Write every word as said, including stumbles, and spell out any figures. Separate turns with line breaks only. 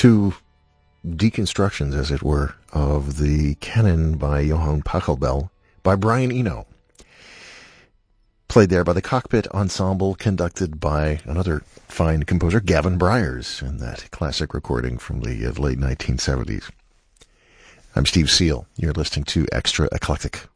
two deconstructions, as it were, of the canon by Johann Pachelbel by Brian Eno. Played there by the Cockpit Ensemble, conducted by another fine composer, Gavin Bryars, in that classic recording from the uh, late nineteen seventies. I'm Steve Seal. You're listening to Extra Eclectic.